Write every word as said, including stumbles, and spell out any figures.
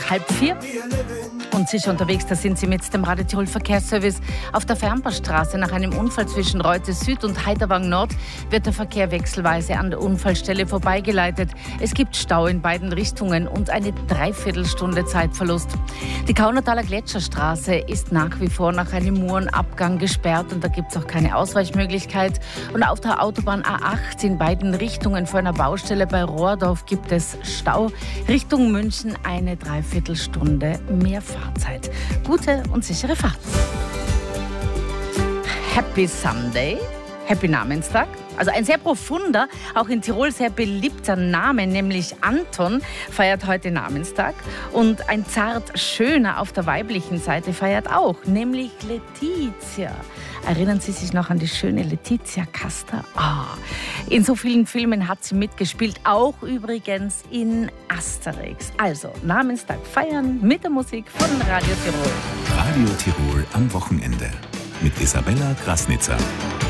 halb vier. Und sicher unterwegs, da sind Sie mit dem Radio Tirol Verkehrsservice. Auf der Fernbahnstraße nach einem Unfall zwischen Reute Süd und Heiderwang Nord wird der Verkehr wechselweise an der Unfallstelle vorbeigeleitet. Es gibt Stau in beiden Richtungen und eine Dreiviertelstunde Zeitverlust. Die Kaunertaler Gletscherstraße ist nach wie vor nach einem Murenabgang gesperrt und da gibt es auch keine Ausweichmöglichkeit. Und auf der Autobahn A acht in beiden Richtungen vor einer Baustelle bei Rohrdorf gibt es Stau. Richtung München eine Dreiviertelstunde mehr Fahrzeit. Gute und sichere Fahrt. Happy Sunday, Happy Namenstag. Also ein sehr profunder, auch in Tirol sehr beliebter Name, nämlich Anton, feiert heute Namenstag. Und ein zart schöner auf der weiblichen Seite feiert auch, nämlich Letizia. Erinnern Sie sich noch an die schöne Letizia Casta? Ah, in so vielen Filmen hat sie mitgespielt, auch übrigens in Asterix. Also Namenstag feiern mit der Musik von Radio Tirol. Radio Tirol am Wochenende mit Isabella Krasnitzer.